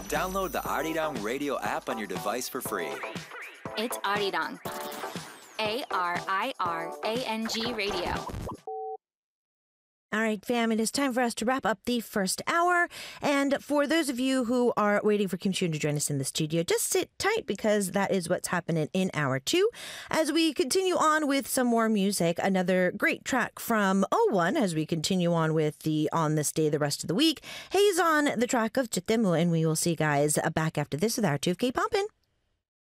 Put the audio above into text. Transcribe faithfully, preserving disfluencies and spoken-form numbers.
Download the Arirang Radio app on your device for free. It's Arirang. A R I R A N G Radio. All right, fam, it is time for us to wrap up the first hour. And for those of you who are waiting for Kim Chiu to join us in the studio, just sit tight because that is what's happening in hour two. As we continue on with some more music, another great track from O one as we continue on with the On This Day the rest of the week. He's on the track of Chitemu, and we will see you guys back after this with hour two of K-Poppin'.